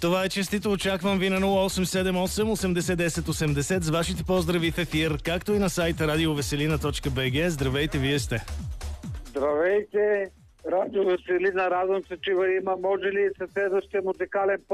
Това е честито. Очаквам ви на 0878 80 10 80 с вашите поздрави в ефир, както и на сайта radiovеселина.bg. Здравейте, вие сте. Здравейте, Радио Веселина, радвам се, че има. Може ли със следващия музикален